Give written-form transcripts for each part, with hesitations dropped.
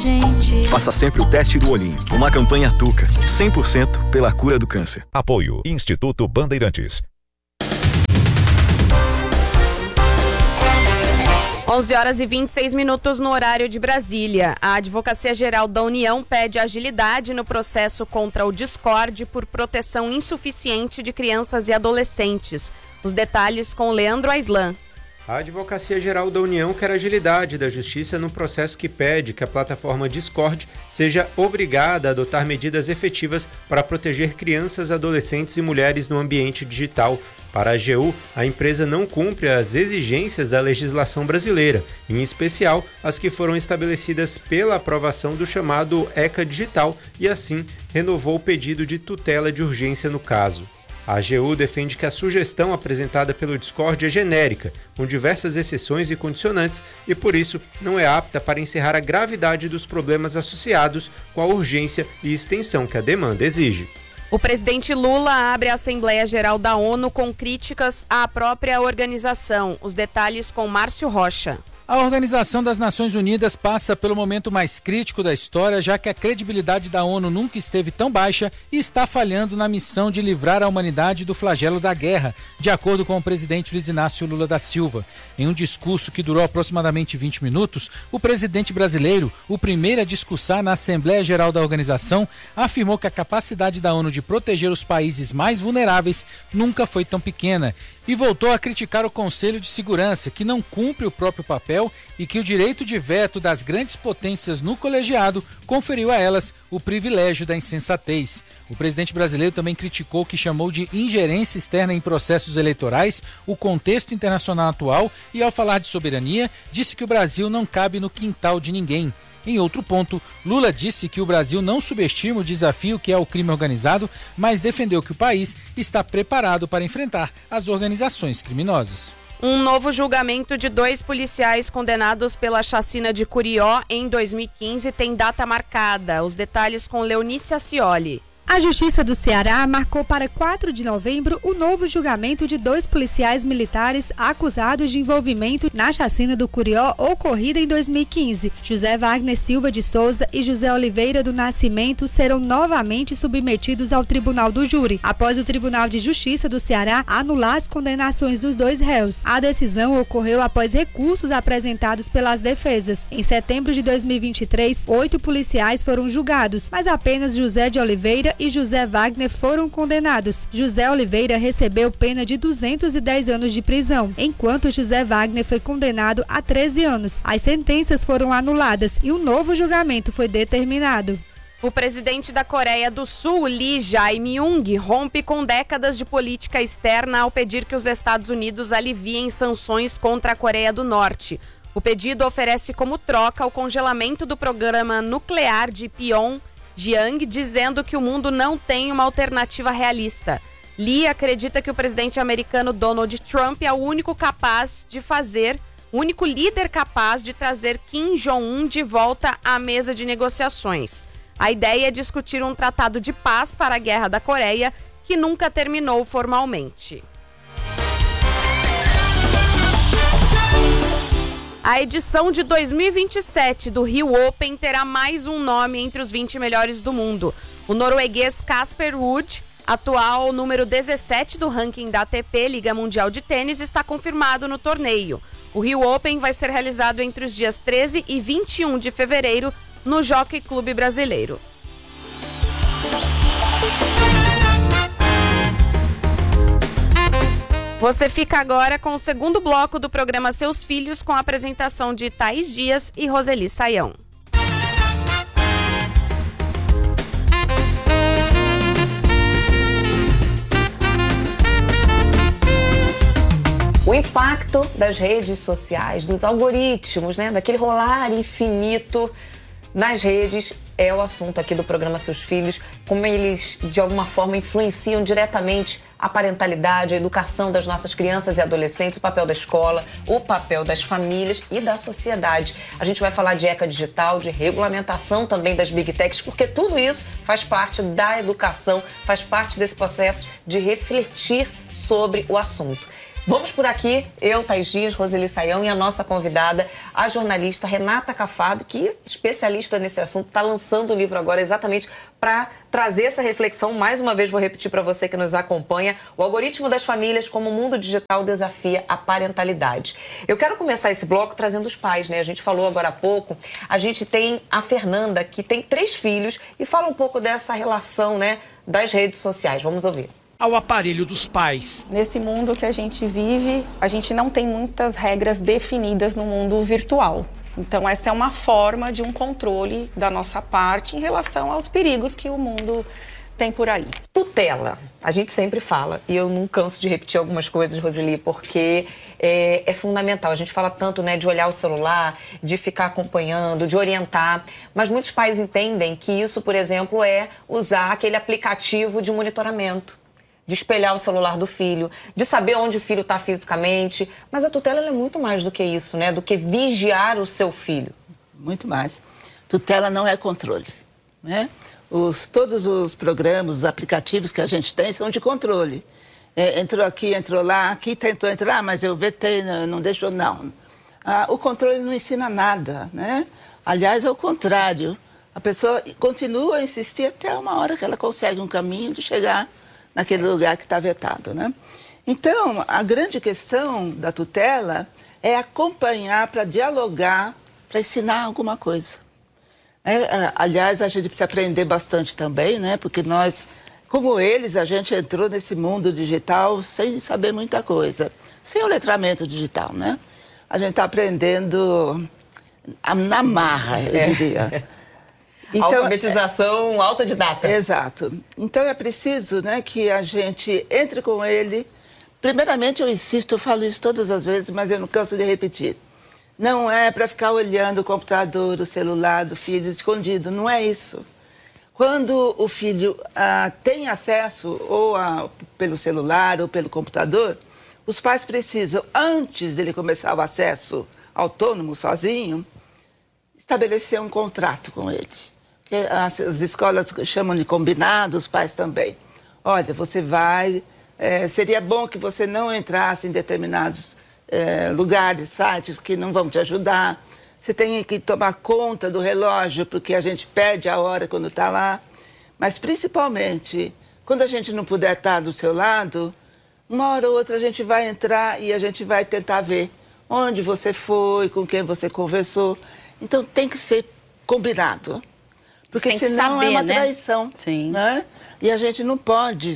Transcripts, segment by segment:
gente. Faça sempre o teste do olhinho. Uma campanha Tuca, 100% pela cura do câncer. Apoio Instituto Bandeirantes. 11h26 no horário de Brasília. A Advocacia Geral da União pede agilidade no processo contra o Discord por proteção insuficiente de crianças e adolescentes. Os detalhes com Leandro Aislan. A Advocacia Geral da União quer agilidade da Justiça no processo que pede que a plataforma Discord seja obrigada a adotar medidas efetivas para proteger crianças, adolescentes e mulheres no ambiente digital. Para a AGU, a empresa não cumpre as exigências da legislação brasileira, em especial as que foram estabelecidas pela aprovação do chamado ECA Digital e, assim, renovou o pedido de tutela de urgência no caso. A AGU defende que a sugestão apresentada pelo Discord é genérica, com diversas exceções e condicionantes, e por isso não é apta para encerrar a gravidade dos problemas associados com a urgência e extensão que a demanda exige. O presidente Lula abre a Assembleia Geral da ONU com críticas à própria organização. Os detalhes com Márcio Rocha. A Organização das Nações Unidas passa pelo momento mais crítico da história, já que a credibilidade da ONU nunca esteve tão baixa e está falhando na missão de livrar a humanidade do flagelo da guerra, de acordo com o presidente Luiz Inácio Lula da Silva. Em um discurso que durou aproximadamente 20 minutos, o presidente brasileiro, o primeiro a discursar na Assembleia Geral da organização, afirmou que a capacidade da ONU de proteger os países mais vulneráveis nunca foi tão pequena e voltou a criticar o Conselho de Segurança, que não cumpre o próprio papel e que o direito de veto das grandes potências no colegiado conferiu a elas o privilégio da insensatez. O presidente brasileiro também criticou o que chamou de ingerência externa em processos eleitorais, o contexto internacional atual e, ao falar de soberania, disse que o Brasil não cabe no quintal de ninguém. Em outro ponto, Lula disse que o Brasil não subestima o desafio que é o crime organizado, mas defendeu que o país está preparado para enfrentar as organizações criminosas. Um novo julgamento de 2 policiais condenados pela chacina de Curió em 2015 tem data marcada. Os detalhes com Leonícia Scioli. A Justiça do Ceará marcou para 4 de novembro o novo julgamento de 2 policiais militares acusados de envolvimento na chacina do Curió ocorrida em 2015. José Wagner Silva de Souza e José Oliveira do Nascimento serão novamente submetidos ao Tribunal do Júri, após o Tribunal de Justiça do Ceará anular as condenações dos 2 réus. A decisão ocorreu após recursos apresentados pelas defesas. Em setembro de 2023, 8 policiais foram julgados, mas apenas José de Oliveira e José Wagner foram condenados. José Oliveira recebeu pena de 210 anos de prisão, enquanto José Wagner foi condenado a 13 anos. As sentenças foram anuladas e um novo julgamento foi determinado. O presidente da Coreia do Sul, Lee Jae-myung, rompe com décadas de política externa ao pedir que os Estados Unidos aliviem sanções contra a Coreia do Norte. O pedido oferece como troca o congelamento do programa nuclear de Pyongyang, dizendo que o mundo não tem uma alternativa realista. Lee acredita que o presidente americano Donald Trump é o único líder capaz de trazer Kim Jong-un de volta à mesa de negociações. A ideia é discutir um tratado de paz para a Guerra da Coreia, que nunca terminou formalmente. A edição de 2027 do Rio Open terá mais um nome entre os 20 melhores do mundo. O norueguês Casper Ruud, atual número 17 do ranking da ATP, Liga Mundial de Tênis, está confirmado no torneio. O Rio Open vai ser realizado entre os dias 13 e 21 de fevereiro no Jockey Clube Brasileiro. Você fica agora com o segundo bloco do programa Seus Filhos, com a apresentação de Thaís Dias e Roseli Saião. O impacto das redes sociais, dos algoritmos, daquele rolar infinito nas redes é o assunto aqui do programa Seus Filhos, como eles de alguma forma influenciam diretamente a parentalidade, a educação das nossas crianças e adolescentes, o papel da escola, o papel das famílias e da sociedade. A gente vai falar de ECA digital, de regulamentação também das Big Techs, porque tudo isso faz parte da educação, faz parte desse processo de refletir sobre o assunto. Vamos por aqui, eu, Thaís Dias, Roseli Saião e a nossa convidada, a jornalista Renata Cafado, que é especialista nesse assunto, está lançando o livro agora exatamente para trazer essa reflexão. Mais uma vez vou repetir para você que nos acompanha, o algoritmo das famílias, como o mundo digital desafia a parentalidade. Eu quero começar esse bloco trazendo os pais, né? A gente falou agora há pouco, a gente tem a Fernanda, que tem 3 filhos e fala um pouco dessa relação, né, das redes sociais. Vamos ouvir. Ao aparelho dos pais. Nesse mundo que a gente vive, a gente não tem muitas regras definidas no mundo virtual. Então, essa é uma forma de um controle da nossa parte em relação aos perigos que o mundo tem por aí. Tutela. A gente sempre fala, e eu não canso de repetir algumas coisas, Roseli, porque é fundamental. A gente fala tanto, né, de olhar o celular, de ficar acompanhando, de orientar, mas muitos pais entendem que isso, por exemplo, é usar aquele aplicativo de monitoramento, de espelhar o celular do filho, de saber onde o filho está fisicamente. Mas a tutela é muito mais do que isso, né? Do que vigiar o seu filho. Muito mais. Tutela não é controle, né? Todos os programas, os aplicativos que a gente tem são de controle. Entrou aqui, entrou lá, aqui tentou entrar, mas eu vetei, não deixou, não. O controle não ensina nada, né? Aliás, é o contrário. A pessoa continua a insistir até uma hora que ela consegue um caminho de chegar naquele lugar que está vetado, né? Então, a grande questão da tutela é acompanhar para dialogar, para ensinar alguma coisa. Aliás, a gente precisa aprender bastante também, né? Porque nós, como eles, a gente entrou nesse mundo digital sem saber muita coisa, sem o letramento digital, né? A gente está aprendendo na marra, eu diria. Então, alfabetização autodidata. Exato. Então é preciso, né, que a gente entre com ele. Primeiramente, eu insisto, eu falo isso todas as vezes, mas eu não canso de repetir. Não é para ficar olhando o computador, o celular do filho escondido, não é isso. Quando o filho tem acesso ou pelo celular ou pelo computador, os pais precisam, antes dele começar o acesso autônomo, sozinho, estabelecer um contrato com ele. As escolas chamam de combinado, os pais também. Olha, você vai... seria bom que você não entrasse em determinados lugares, sites que não vão te ajudar. Você tem que tomar conta do relógio, porque a gente perde a hora quando está lá. Mas, principalmente, quando a gente não puder estar do seu lado, uma hora ou outra a gente vai entrar e a gente vai tentar ver onde você foi, com quem você conversou. Então, tem que ser combinado. Porque senão saber, é uma traição, né? Sim. Né? E a gente não pode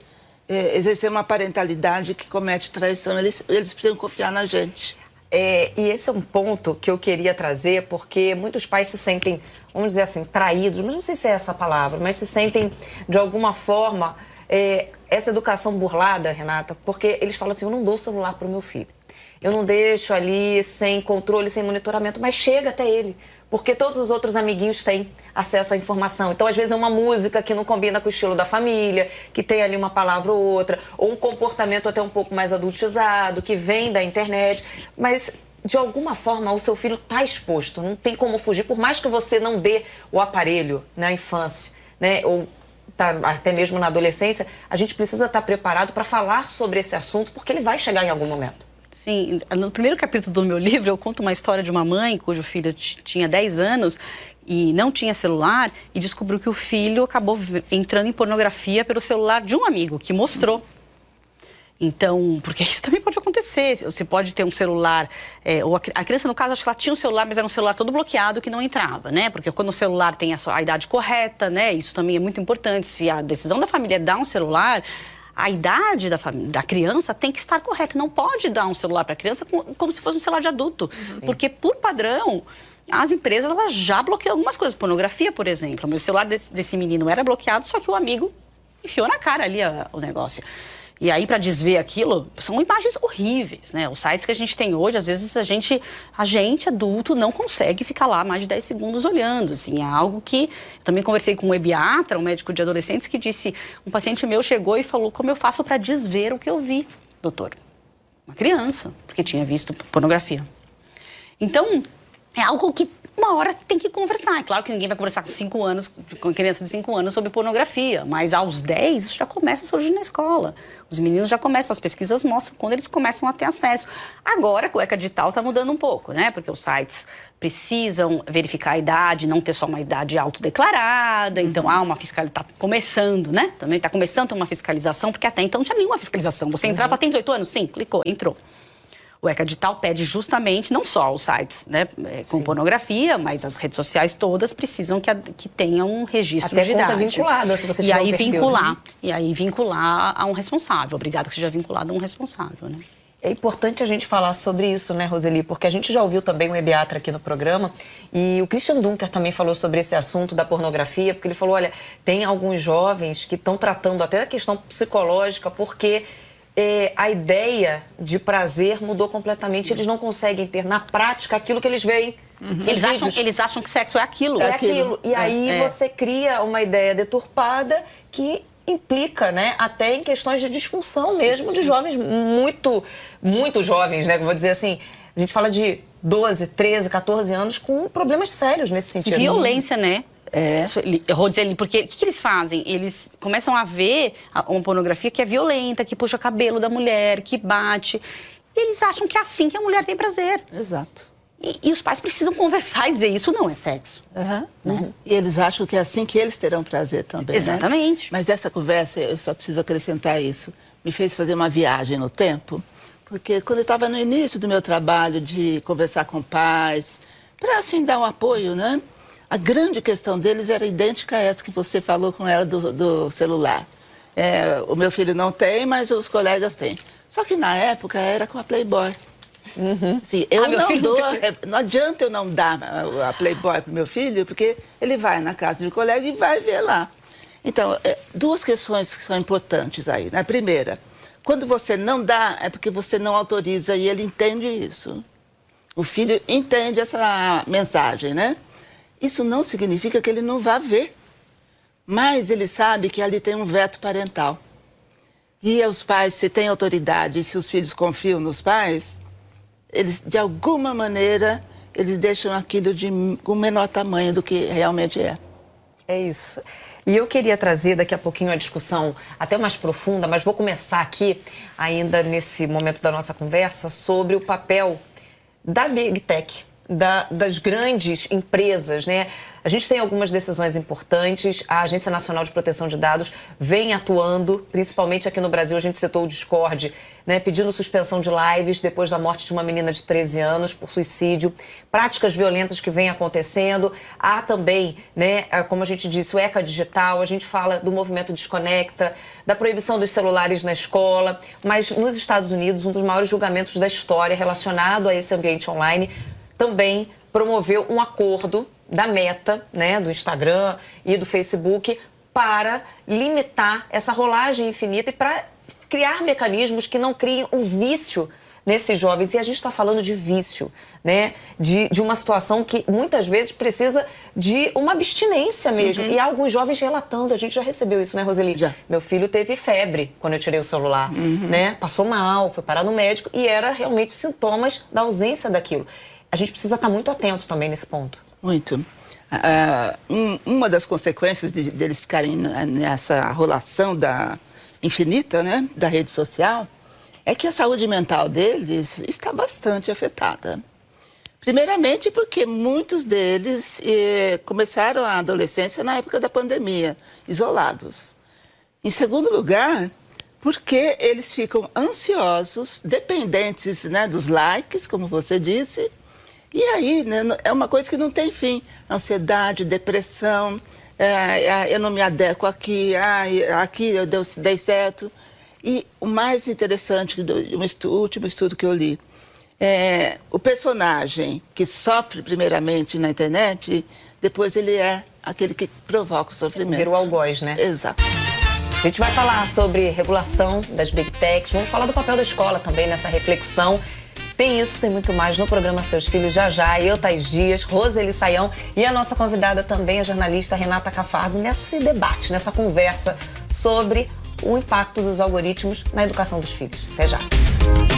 exercer uma parentalidade que comete traição. Eles precisam confiar na gente. E esse é um ponto que eu queria trazer, porque muitos pais se sentem, vamos dizer assim, traídos, mas não sei se é essa palavra, mas se sentem, de alguma forma, essa educação burlada, Renata, porque eles falam assim, eu não dou celular para o meu filho. Eu não deixo ali sem controle, sem monitoramento, mas chega até ele. Porque todos os outros amiguinhos têm acesso à informação. Então, às vezes, é uma música que não combina com o estilo da família, que tem ali uma palavra ou outra, ou um comportamento até um pouco mais adultizado, que vem da internet. Mas, de alguma forma, o seu filho está exposto, não tem como fugir. Por mais que você não dê o aparelho na infância, né, ou até mesmo na adolescência, a gente precisa estar preparado para falar sobre esse assunto, porque ele vai chegar em algum momento. Sim, no primeiro capítulo do meu livro eu conto uma história de uma mãe cujo filho tinha 10 anos e não tinha celular e descobriu que o filho acabou entrando em pornografia pelo celular de um amigo que mostrou. Então, porque isso também pode acontecer, você pode ter um celular, ou a criança no caso acho que ela tinha um celular, mas era um celular todo bloqueado que não entrava, né? Porque quando o celular tem a idade correta, né? Isso também é muito importante, se a decisão da família é dar um celular, a idade da criança tem que estar correta. Não pode dar um celular para a criança como se fosse um celular de adulto. Uhum. Porque, por padrão, as empresas elas já bloqueiam algumas coisas. Pornografia, por exemplo. O meu celular desse menino era bloqueado, só que o amigo enfiou na cara ali o negócio. E aí, para desver aquilo, são imagens horríveis, né? Os sites que a gente tem hoje, às vezes a gente adulto, não consegue ficar lá mais de 10 segundos olhando, assim. É algo que... Eu também conversei com um ebiatra, um médico de adolescentes, que disse... Um paciente meu chegou e falou, como eu faço para desver o que eu vi, doutor? Uma criança, porque tinha visto pornografia. Então, é algo que uma hora tem que conversar. É claro que ninguém vai conversar com criança de 5 anos sobre pornografia, mas aos 10 isso já começa a surgir na escola. Os meninos já começam, as pesquisas mostram quando eles começam a ter acesso. Agora, com o ECA digital está mudando um pouco, né? Porque os sites precisam verificar a idade, não ter só uma idade autodeclarada. Então, há uma fiscalização, está começando, né? Também está começando uma fiscalização, porque até então não tinha nenhuma fiscalização. Você entrava, tem 18 anos? Sim, clicou, entrou. O ECA digital pede justamente, não só os sites, né, com pornografia, mas as redes sociais todas precisam que tenham um registro de idade. Até conta vinculada, se você tiver um perfil. E aí vincular a um responsável. Obrigado que seja vinculado a um responsável, né? É importante a gente falar sobre isso, né, Roseli? Porque a gente já ouviu também um EBATRA aqui no programa e o Christian Dunker também falou sobre esse assunto da pornografia, porque ele falou, olha, tem alguns jovens que estão tratando até da questão psicológica, porque a ideia de prazer mudou completamente. Eles não conseguem ter na prática aquilo que eles veem. Eles acham que sexo é aquilo. É aquilo. E aí você cria uma ideia deturpada que implica, né, até em questões de disfunção mesmo de jovens muito jovens, né? Vou dizer assim, a gente fala de 12, 13, 14 anos com problemas sérios nesse sentido. Violência, né? Porque o que eles fazem? Eles começam a ver uma pornografia que é violenta, que puxa cabelo da mulher, que bate. E eles acham que é assim que a mulher tem prazer. Exato. E os pais precisam conversar e dizer, isso não é sexo. Né? E eles acham que é assim que eles terão prazer também. Exatamente. Né? Mas essa conversa, eu só preciso acrescentar isso, me fez fazer uma viagem no tempo, porque quando eu estava no início do meu trabalho de conversar com pais, para assim dar um apoio, né? A grande questão deles era idêntica a essa que você falou com ela do celular. O meu filho não tem, mas os colegas têm. Só que na época era com a Playboy. Assim, não adianta eu não dar a Playboy para o meu filho, porque ele vai na casa de um colega e vai ver lá. Então, duas questões que são importantes aí. Né? Primeira, quando você não dá, é porque você não autoriza e ele entende isso. O filho entende essa mensagem, né? Isso não significa que ele não vá ver, mas ele sabe que ali tem um veto parental. E os pais, se têm autoridade e se os filhos confiam nos pais, eles, de alguma maneira, eles deixam aquilo com menor tamanho do que realmente é. É isso. E eu queria trazer daqui a pouquinho a discussão até mais profunda, mas vou começar aqui, ainda nesse momento da nossa conversa, sobre o papel da Big Tech. Das grandes empresas, né? A gente tem algumas decisões importantes, a Agência Nacional de Proteção de Dados vem atuando, principalmente aqui no Brasil, a gente citou o Discord, né? Pedindo suspensão de lives depois da morte de uma menina de 13 anos por suicídio, práticas violentas que vêm acontecendo, há também, né, como a gente disse, o ECA digital, a gente fala do movimento Desconecta, da proibição dos celulares na escola, mas nos Estados Unidos, um dos maiores julgamentos da história relacionado a esse ambiente online também promoveu um acordo da Meta, né, do Instagram e do Facebook, para limitar essa rolagem infinita e para criar mecanismos que não criem o vício nesses jovens. E a gente está falando de vício, né, de uma situação que muitas vezes precisa de uma abstinência mesmo. E há alguns jovens relatando, a gente já recebeu isso, né, Roseli? Já. Meu filho teve febre quando eu tirei o celular, né, passou mal, foi parar no médico e era realmente sintomas da ausência daquilo. A gente precisa estar muito atento também nesse ponto. Muito. Uma das consequências deles ficarem nessa rolação infinita, né, da rede social, é que a saúde mental deles está bastante afetada. Primeiramente porque muitos deles começaram a adolescência na época da pandemia, isolados. Em segundo lugar, porque eles ficam ansiosos, dependentes, né, dos likes, como você disse. E aí, né, é uma coisa que não tem fim. Ansiedade, depressão, eu não me adequo aqui, aqui eu dei certo. E o mais interessante do último estudo que eu li, o personagem que sofre primeiramente na internet, depois ele é aquele que provoca o sofrimento. Vira o algoz, né? Exato. A gente vai falar sobre regulação das Big Techs, vamos falar do papel da escola também nessa reflexão. Tem isso, tem muito mais no programa Seus Filhos já já. Eu, Thaís Dias, Roseli Saião e a nossa convidada também, a jornalista Renata Cafardo, nesse debate, nessa conversa sobre o impacto dos algoritmos na educação dos filhos. Até já.